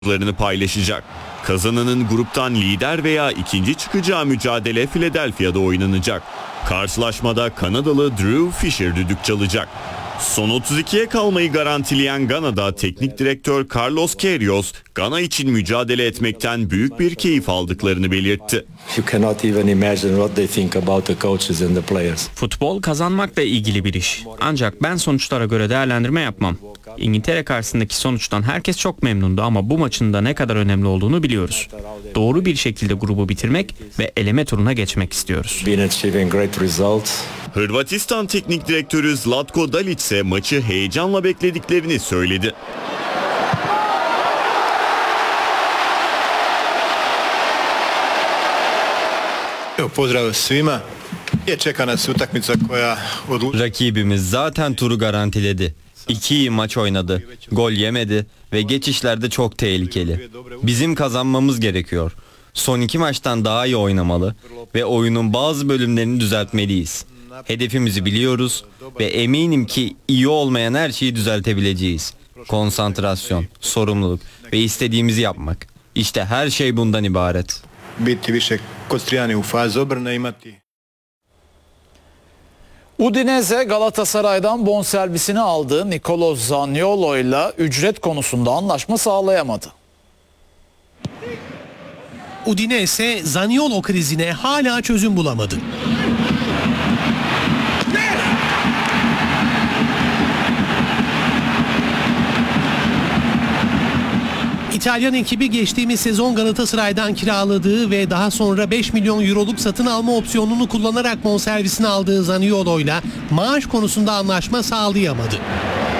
paylaşacak. Kazananın gruptan lider veya ikinci çıkacağı mücadele Philadelphia'da oynanacak. Karşılaşmada Kanadalı Drew Fisher düdük çalacak. Son 32'ye kalmayı garantileyen Gana'da teknik direktör Carlos Queiroz, Gana için mücadele etmekten büyük bir keyif aldıklarını belirtti. Futbol kazanmakla ilgili bir iş. Ancak ben sonuçlara göre değerlendirme yapmam. İngiltere karşısındaki sonuçtan herkes çok memnundu ama bu maçın da ne kadar önemli olduğunu biliyoruz. Doğru bir şekilde grubu bitirmek ve eleme turuna geçmek istiyoruz. Hırvatistan teknik direktörü Zlatko Dalic ise maçı heyecanla beklediklerini söyledi. Rakibimiz zaten turu garantiledi. 2 iyi maç oynadı, gol yemedi ve geçişlerde çok tehlikeli. Bizim kazanmamız gerekiyor. Son 2 maçtan daha iyi oynamalı ve oyunun bazı bölümlerini düzeltmeliyiz. Hedefimizi biliyoruz ve eminim ki iyi olmayan her şeyi düzeltebileceğiz. Konsantrasyon, sorumluluk ve istediğimizi yapmak. İşte her şey bundan ibaret. Udinese Galatasaray'dan bonservisini aldığı Nicolo Zaniolo'yla ücret konusunda anlaşma sağlayamadı. Udinese Zaniolo krizine hala çözüm bulamadı. İtalyan ekibi geçtiğimiz sezon Galatasaray'dan kiraladığı ve daha sonra 5 milyon euroluk satın alma opsiyonunu kullanarak bonservisini aldığı Zaniolo'yla maaş konusunda anlaşma sağlayamadı.